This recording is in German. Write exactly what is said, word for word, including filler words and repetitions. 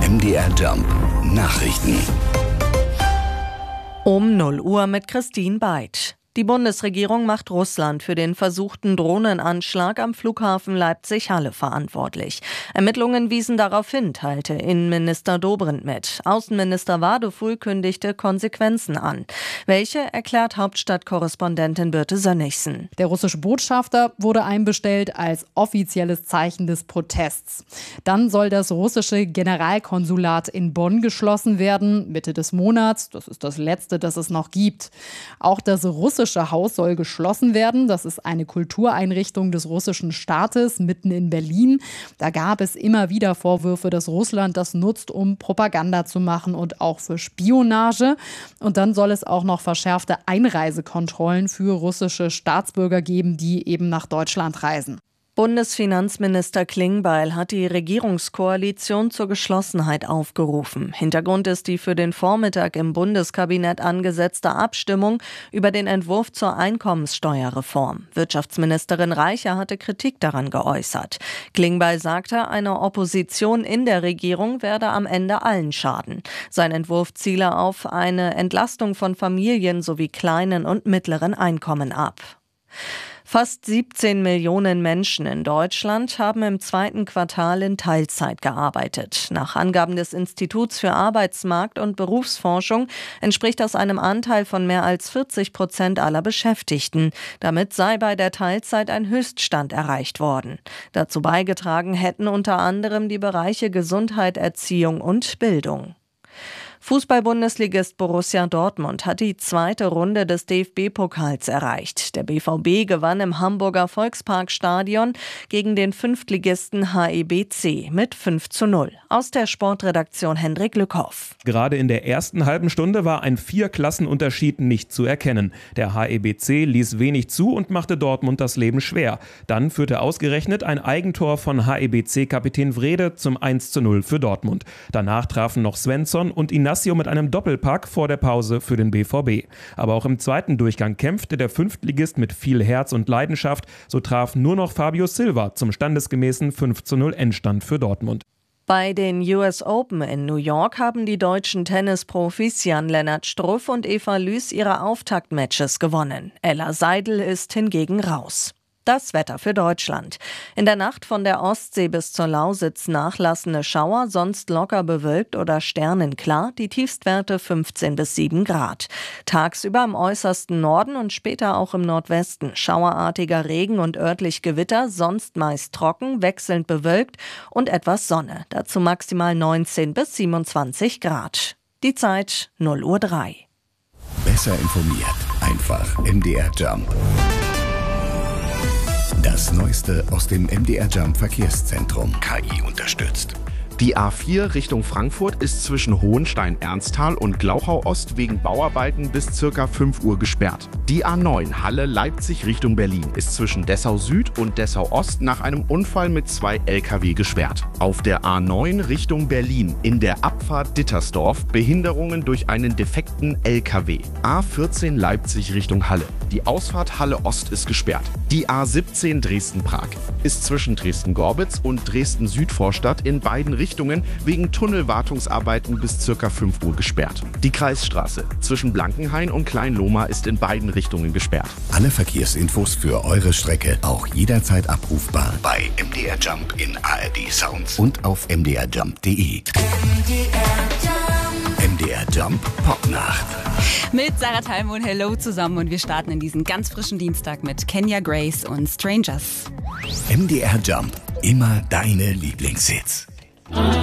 M D R Jump Nachrichten. Um null Uhr mit Christine Beitsch. Die Bundesregierung macht Russland für den versuchten Drohnenanschlag am Flughafen Leipzig-Halle verantwortlich. Ermittlungen wiesen darauf hin, teilte Innenminister Dobrindt mit. Außenminister Wadefuhl kündigte Konsequenzen an. Welche, erklärt Hauptstadtkorrespondentin Birte Sönnigsen. Der russische Botschafter wurde einbestellt als offizielles Zeichen des Protests. Dann soll das russische Generalkonsulat in Bonn geschlossen werden, Mitte des Monats. Das ist das letzte, das es noch gibt. Auch das russische russische Haus soll geschlossen werden. Das ist eine Kultureinrichtung des russischen Staates mitten in Berlin. Da gab es immer wieder Vorwürfe, dass Russland das nutzt, um Propaganda zu machen und auch für Spionage. Und dann soll es auch noch verschärfte Einreisekontrollen für russische Staatsbürger geben, die eben nach Deutschland reisen. Bundesfinanzminister Klingbeil hat die Regierungskoalition zur Geschlossenheit aufgerufen. Hintergrund ist die für den Vormittag im Bundeskabinett angesetzte Abstimmung über den Entwurf zur Einkommenssteuerreform. Wirtschaftsministerin Reicher hatte Kritik daran geäußert. Klingbeil sagte, eine Opposition in der Regierung werde am Ende allen schaden. Sein Entwurf ziele auf eine Entlastung von Familien sowie kleinen und mittleren Einkommen ab. Fast siebzehn Millionen Menschen in Deutschland haben im zweiten Quartal in Teilzeit gearbeitet. Nach Angaben des Instituts für Arbeitsmarkt- und Berufsforschung entspricht das einem Anteil von mehr als vierzig Prozent aller Beschäftigten. Damit sei bei der Teilzeit ein Höchststand erreicht worden. Dazu beigetragen hätten unter anderem die Bereiche Gesundheit, Erziehung und Bildung. Fußball-Bundesligist Borussia Dortmund hat die zweite Runde des D F B-Pokals erreicht. Der B V B gewann im Hamburger Volksparkstadion gegen den Fünftligisten H E B C mit fünf zu null. Aus der Sportredaktion Hendrik Lückhoff. Gerade in der ersten halben Stunde war ein Vier-Klassenunterschied nicht zu erkennen. Der H E B C ließ wenig zu und machte Dortmund das Leben schwer. Dann führte ausgerechnet ein Eigentor von H E B C-Kapitän Wrede zum eins zu null für Dortmund. Danach trafen noch Svensson und Inacio mit einem Doppelpack vor der Pause für den B V B. Aber auch im zweiten Durchgang kämpfte der Fünftligist mit viel Herz und Leidenschaft. So traf nur noch Fabio Silva zum standesgemäßen fünf zu null Endstand für Dortmund. Bei den U S Open in New York haben die deutschen Tennisprofis Jan-Lennart Struff und Eva Lüß ihre Auftaktmatches gewonnen. Ella Seidel ist hingegen raus. Das Wetter für Deutschland. In der Nacht von der Ostsee bis zur Lausitz nachlassende Schauer, sonst locker bewölkt oder sternenklar, die Tiefstwerte fünfzehn bis sieben Grad. Tagsüber im äußersten Norden und später auch im Nordwesten schauerartiger Regen und örtlich Gewitter, sonst meist trocken, wechselnd bewölkt und etwas Sonne. Dazu maximal neunzehn bis siebenundzwanzig Grad. Die Zeit null Uhr drei. Besser informiert, einfach M D R Jump. Das Neueste aus dem M D R Jump Verkehrszentrum. K I unterstützt. Die A vier Richtung Frankfurt ist zwischen Hohenstein-Ernsthal und Glauchau-Ost wegen Bauarbeiten bis ca. fünf Uhr gesperrt. Die A neun Halle-Leipzig Richtung Berlin ist zwischen Dessau-Süd und Dessau-Ost nach einem Unfall mit zwei L K W gesperrt. Auf der A neun Richtung Berlin in der Abfahrt Dittersdorf Behinderungen durch einen defekten L K W. A vierzehn Leipzig Richtung Halle. Die Ausfahrt Halle-Ost ist gesperrt. Die A siebzehn Dresden-Prag ist zwischen Dresden-Gorbitz und Dresden-Südvorstadt in beiden Richtungen wegen Tunnelwartungsarbeiten bis ca. fünf Uhr gesperrt. Die Kreisstraße zwischen Blankenhain und Klein-Lohmar ist in beiden Richtungen gesperrt. Alle Verkehrsinfos für eure Strecke auch jederzeit abrufbar bei M D R Jump in A R D Sounds und auf m d r jump punkt d e. M D R Jump Popnacht. Mit Sarah Talmon, hello zusammen und wir starten in diesen ganz frischen Dienstag mit Kenya Grace und Strangers. M D R Jump, immer deine Lieblingshits.